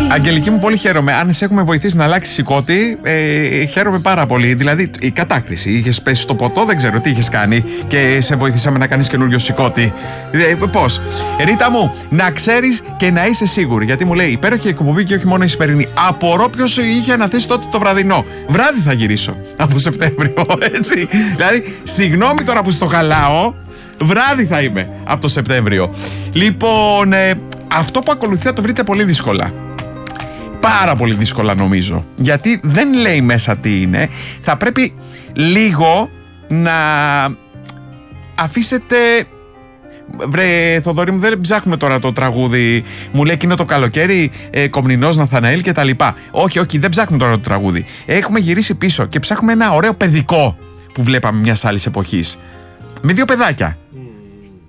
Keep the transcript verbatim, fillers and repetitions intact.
Αγγελική μου, πολύ χαίρομαι. Αν σε έχουμε βοηθήσει να αλλάξει σηκώτη, ε, χαίρομαι πάρα πολύ. Δηλαδή, η κατάκριση. Είχες πέσει στο ποτό, δεν ξέρω τι είχες κάνει και σε βοηθήσαμε να κάνεις καινούριο σηκώτη. Ε, πώς. Ρίτα μου, να ξέρεις και να είσαι σίγουρη. Γιατί μου λέει υπέροχη εκπομπή και όχι μόνο η σημερινή. Απορώ ποιος είχε αναθέσει τότε το βραδινό. Βράδυ θα γυρίσω από Σεπτέμβριο, έτσι. Δηλαδή, συγγνώμη τώρα που στο χαλάω. Βράδυ θα είμαι από το Σεπτέμβριο. Λοιπόν, ε, αυτό που ακολουθεί θα το βρείτε πολύ δύσκολα. Πάρα πολύ δύσκολα νομίζω. Γιατί δεν λέει μέσα τι είναι. Θα πρέπει λίγο να αφήσετε... Βρε Θοδωρή μου, δεν ψάχνουμε τώρα το τραγούδι. Μου λέει εκείνο το καλοκαίρι, ε, Κομνηνός Ναθαναήλ και τα λοιπά. Όχι, όχι, δεν ψάχνουμε τώρα το τραγούδι. Έχουμε γυρίσει πίσω και ψάχνουμε ένα ωραίο παιδικό που βλέπαμε μιας άλλης εποχής. Με δύο παιδάκια.